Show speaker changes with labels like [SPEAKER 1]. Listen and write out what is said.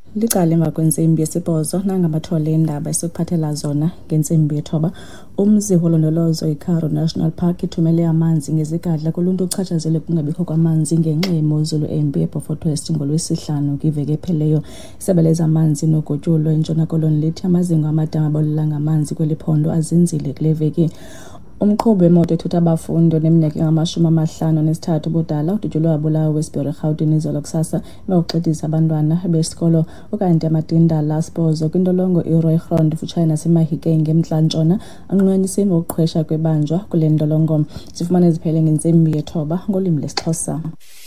[SPEAKER 1] Licala emva kwentsimbi yesibhozo nangamathole endaba esiphathela zona ngentsimbi yethoba. Umzi wolondolozo iKaroo National Park ithumele amanzi ngezigadla kuluntu uchatshazele kungabikho kwamanzi ngenxa yemozulu embi eBeaufort West ngolwesihlanu kwiveki epheleyo. Isebe lezamanzi nogutyulo eNtshona Koloni lithi amazingo amadama abolela ngamanzi kweli phondo azinzile kule veki. Umqhubi wemoto ethutha abafundi oneminyaka engama-53 ubudala udutyulwe wabulawa Westbury Gauteng izolo kusasa emva abantwana besikolo ukanti amatindala asibhozo kwintolongo iRoy Ground kufutshane naseMahikeng eMntla-Ntshona anqunyanyiswe ngokuqhwesha kwebanjwa kule ntolongo. Sifumane ziphele ngentsimbi yethoba ngolwimi lwesiXhosa.